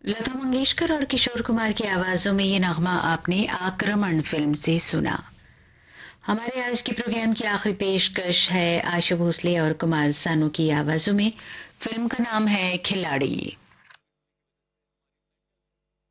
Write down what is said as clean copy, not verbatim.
लता मंगेशकर और किशोर कुमार की आवाजों में ये नगमा आपने आक्रमण फिल्म से सुना। हमारे आज के प्रोग्राम की आखिरी पेशकश है आशा भोसले और कुमार सानू की आवाजों में। फिल्म का नाम है खिलाड़ी।